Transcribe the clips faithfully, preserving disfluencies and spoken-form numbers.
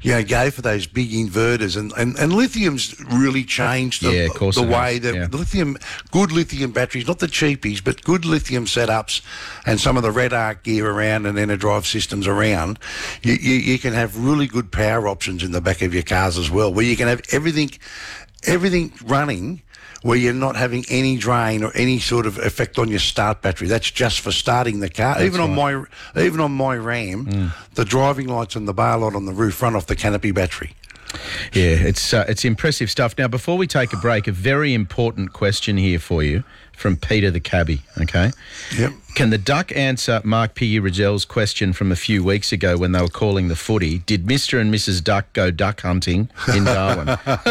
you know, go for those big inverters, and, and, and lithium's really changed the, Yeah, of course the it way has, that yeah. lithium, good lithium batteries, not the cheapies, but good lithium setups, and some of the red arc gear around and EnerDrive systems around, you, you, you can have really good power options in the back of your cars as well, where you can have everything, everything running, where you're not having any drain or any sort of effect on your start battery. That's just for starting the car. That's even on right. my even on my Ram, Mm. the driving lights and the bar light on the roof run off the canopy battery. Yeah, it's uh, it's impressive stuff. Now, before we take a break, a very important question here for you from Peter the cabbie, okay? Yep. Can the Duck answer Mark Piggy Rigel's question from a few weeks ago when they were calling the footy? Did Mister and Missus Duck go duck hunting in Darwin?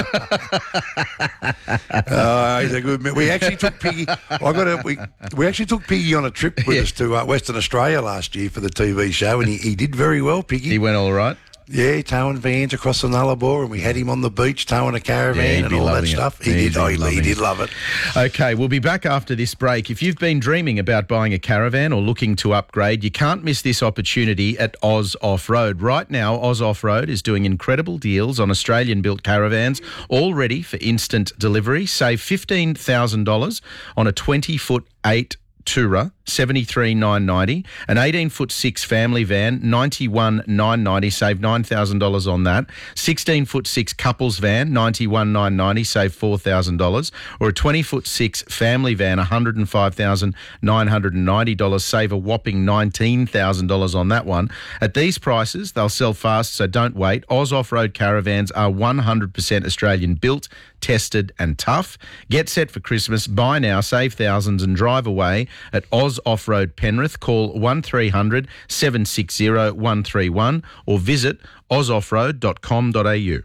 Oh, he's a good man. We actually took Piggy. I got a, we we actually took Piggy on a trip with Yeah. us to uh, Western Australia last year for the T V show, and he, he did very well, Piggy. He went all right? Yeah, towing vans across the Nullarbor, and we had him on the beach towing a caravan Yeah, he'd and be all that loving it. stuff. He Yeah, he'd did. be Oh, he, loving he did it. love it. Okay, we'll be back after this break. If you've been dreaming about buying a caravan or looking to upgrade, you can't miss this opportunity at Oz Off-Road. Right now, Oz Off-Road is doing incredible deals on Australian-built caravans, all ready for instant delivery. Save fifteen thousand dollars on a twenty-foot eight Tourer, seventy-three thousand nine hundred ninety dollars, an eighteen-foot six family van, ninety-one thousand nine hundred ninety dollars, save nine thousand dollars on that, sixteen-foot six couples van, ninety-one thousand nine hundred ninety dollars, save four thousand dollars, or a twenty-foot six family van, one hundred five thousand nine hundred ninety dollars, save a whopping nineteen thousand dollars on that one. At these prices, they'll sell fast, so don't wait. Oz Off-Road caravans are one hundred percent Australian built, tested and tough. Get set for Christmas. Buy now, save thousands and drive away at Oz Off-Road Penrith. Call one three hundred seven six zero one three one or visit oz off road dot com dot a u.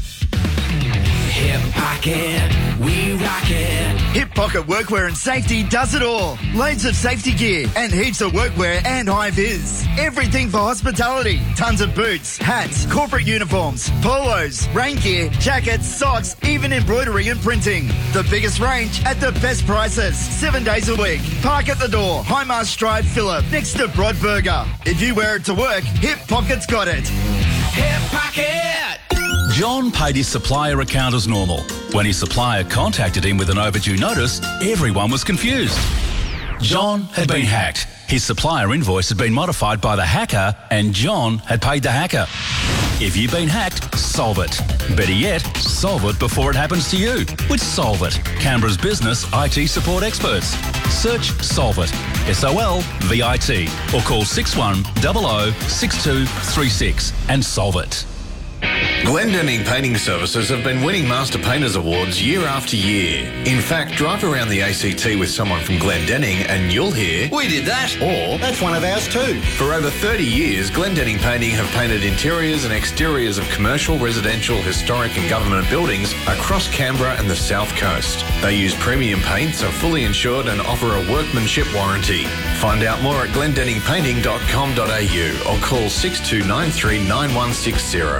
Hip Pocket, we rock it. Hip Pocket Workwear and Safety does it all. Loads of safety gear and heaps of workwear and high-vis. Everything for hospitality. Tons of boots, hats, corporate uniforms, polos, rain gear, jackets, socks, even embroidery and printing. The biggest range at the best prices. Seven days a week. Park at the door. Highmast Drive, Phillip, next to Broadburger. If you wear it to work, Hip Pocket's got it. Hip Pocket. John paid his supplier account as normal. When his supplier contacted him with an overdue notice, everyone was confused. John had been hacked. His supplier invoice had been modified by the hacker, and John had paid the hacker. If you've been hacked, solve it. Better yet, solve it before it happens to you with Solve It, Canberra's business I T support experts. Search Solve It, S O L V I T, or call six one zero zero six two three six and solve it. Glendenning Painting Services have been winning Master Painters Awards year after year. In fact, drive around the A C T with someone from Glendenning and you'll hear, "We did that," or "That's one of ours too." For over thirty years, Glendenning Painting have painted interiors and exteriors of commercial, residential, historic and government buildings across Canberra and the South Coast. They use premium paints, are fully insured and offer a workmanship warranty. Find out more at glendenning painting dot com dot a u or call six two nine three nine one six zero.